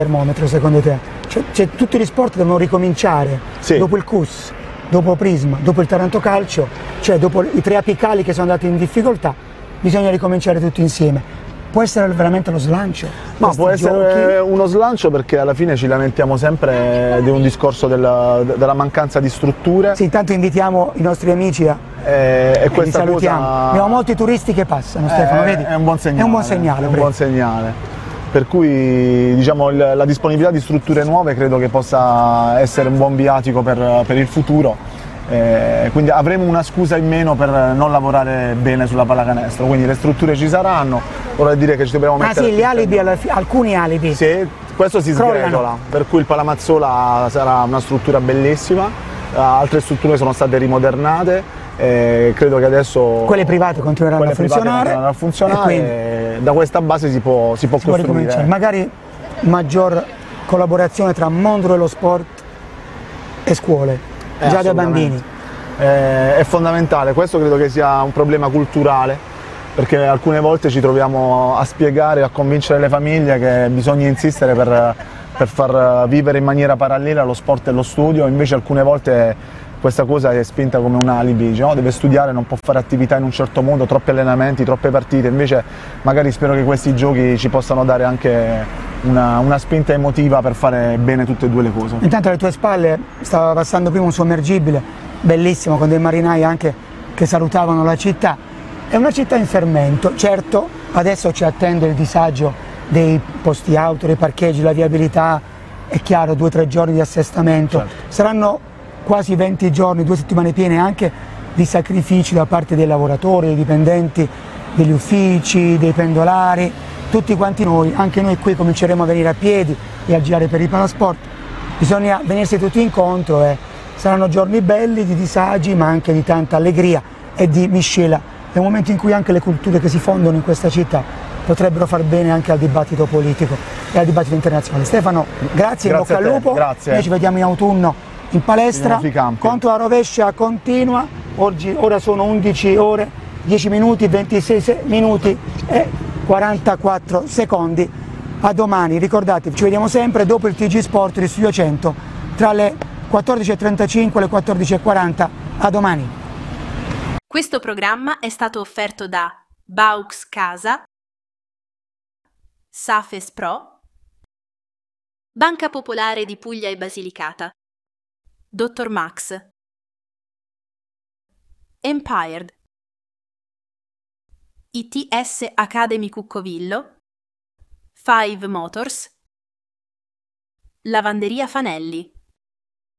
termometro secondo te? Cioè, tutti gli sport devono ricominciare dopo il CUS, dopo Prisma, dopo il Taranto Calcio, cioè dopo i tre apicali che sono andati in difficoltà, bisogna ricominciare tutti insieme. Può essere veramente lo slancio? Ma può essere uno slancio, perché alla fine ci lamentiamo sempre di un discorso della mancanza di strutture. Sì, intanto invitiamo i nostri amici e questa li salutiamo. cosa... Abbiamo molti turisti che passano, Stefano, vedi? È un buon segnale. È un buon segnale. È un buon segnale. Per cui diciamo, la disponibilità di strutture nuove credo che possa essere un buon viatico per il futuro. Quindi avremo una scusa in meno per non lavorare bene sulla pallacanestro, quindi le strutture ci saranno, vorrei dire che ci dobbiamo mettere... Ah sì, gli alibi, alcuni alibi. Sì, questo si sgretola, per cui il Palamazzola sarà una struttura bellissima, altre strutture sono state rimodernate, credo che adesso... Quelle private continueranno a funzionare, e da questa base si può costruire. Magari maggior collaborazione tra mondo dello sport e scuole. Già da bambini. È fondamentale, questo credo che sia un problema culturale, perché alcune volte ci troviamo a spiegare, a convincere le famiglie che bisogna insistere per far vivere in maniera parallela lo sport e lo studio, invece alcune volte questa cosa è spinta come un alibi, dice, no, deve studiare, non può fare attività in un certo modo, troppi allenamenti, troppe partite, invece magari spero che questi giochi ci possano dare anche una spinta emotiva per fare bene tutte e due le cose. Intanto alle tue spalle stava passando prima un sommergibile bellissimo con dei marinai anche che salutavano la città. È una città in fermento, certo adesso ci attende il disagio dei posti auto, dei parcheggi, la viabilità, è chiaro 2 o 3 giorni di assestamento, certo. Saranno quasi 20 giorni, 2 settimane piene anche di sacrifici da parte dei lavoratori, dei dipendenti, degli uffici, dei pendolari. Tutti quanti noi, anche noi qui cominceremo a venire a piedi e a girare per il palasport, bisogna venirsi tutti incontro e saranno giorni belli di disagi ma anche di tanta allegria e di miscela. È un momento in cui anche le culture che si fondono in questa città potrebbero far bene anche al dibattito politico e al dibattito internazionale. Stefano, grazie in bocca al lupo, grazie. Noi ci vediamo in autunno in palestra, conto la rovescia continua, ora sono 11 ore, 10 minuti, 26 minuti e 44 secondi. A domani, ricordatevi, ci vediamo sempre dopo il TG Sport di Studio 100 tra le 14.35 e le 14.40. A domani. Questo programma è stato offerto da Baux Casa, Safes Pro, Banca Popolare di Puglia e Basilicata, Dr. Max, Empired, ITS Academy Cuccovillo, Five Motors, Lavanderia Fanelli.